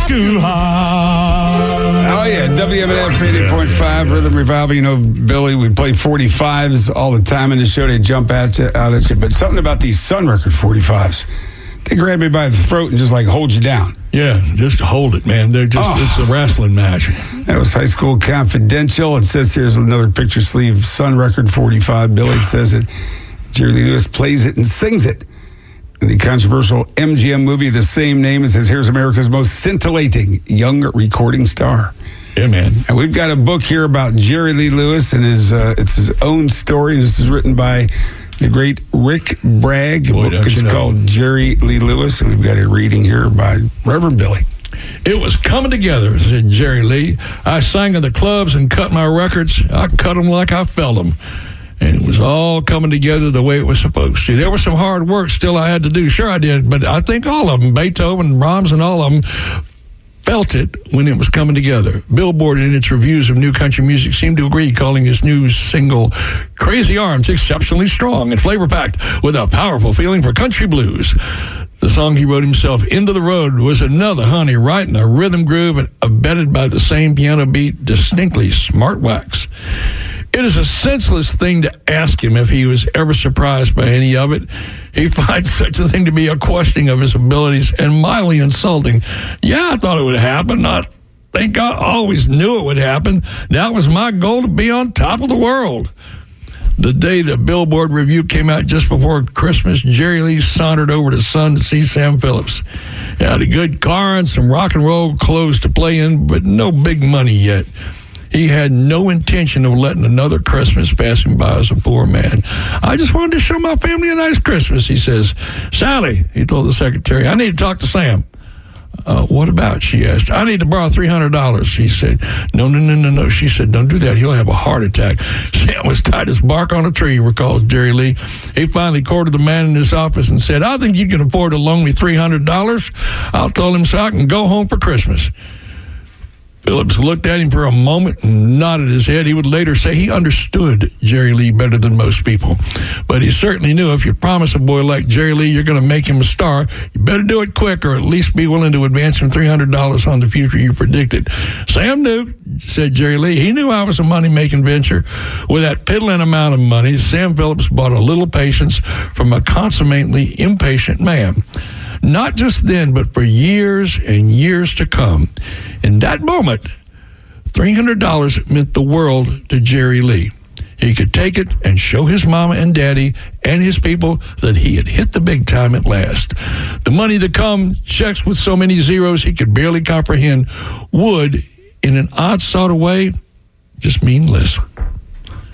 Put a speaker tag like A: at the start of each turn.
A: Oh, yeah, WMNF 80.5 Rhythm Revival. You know, Billy, we play 45s all the time in the show. They jump out at you. But something about these Sun Record 45s, they grab me by the throat and just, like, hold you down.
B: Yeah, just hold it, man. They're just it's a wrestling match.
A: That was High School Confidential. It says here's another picture sleeve Sun Record 45. Billy says it. Jerry Lee Lewis plays it and sings it. In the controversial MGM movie, the same name, it says, here's America's most scintillating young recording star.
B: Yeah, man.
A: And we've got a book here about Jerry Lee Lewis and it's his own story. This is written by the great Rick Bragg. It's called Jerry Lee Lewis, and we've got a reading here by Reverend Billy.
B: It was coming together, said Jerry Lee. I sang in the clubs and cut my records. I cut them like I felt them. And it was all coming together the way it was supposed to. There was some hard work still I had to do. Sure I did, but I think all of them, Beethoven, Brahms, and all of them, felt it when it was coming together. Billboard, in its reviews of new country music, seemed to agree, calling his new single Crazy Arms exceptionally strong and flavor-packed with a powerful feeling for country blues. The song he wrote himself, Into the Road, was another honey right in the rhythm groove and abetted by the same piano beat, distinctly smart wax. It is a senseless thing to ask him if he was ever surprised by any of it. He finds such a thing to be a questioning of his abilities and mildly insulting. Yeah, I thought it would happen. I think I always knew it would happen. That was my goal, to be on top of the world. The day the Billboard review came out just before Christmas, Jerry Lee sauntered over to Sun to see Sam Phillips. He had a good car and some rock and roll clothes to play in, but no big money yet. He had no intention of letting another Christmas pass him by as a poor man. I just wanted to show my family a nice Christmas, he says. Sally, he told the secretary, I need to talk to Sam. What about? She asked. I need to borrow $300. He said, No. She said, don't do that. He'll have a heart attack. Sam was tight as bark on a tree, recalls Jerry Lee. He finally courted the man in his office and said, I think you can afford to loan me $300. I'll tell him so I can go home for Christmas. Phillips looked at him for a moment and nodded his head. He would later say he understood Jerry Lee better than most people. But he certainly knew if you promise a boy like Jerry Lee you're going to make him a star, you better do it quick or at least be willing to advance him $300 on the future you predicted. Sam knew, said Jerry Lee. He knew I was a money-making venture. With that piddling amount of money, Sam Phillips bought a little patience from a consummately impatient man. Not just then, but for years and years to come. In that moment, $300 meant the world to Jerry Lee. He could take it and show his mama and daddy and his people that he had hit the big time at last. The money to come, checks with so many zeros he could barely comprehend, would, in an odd sort of way, just mean less.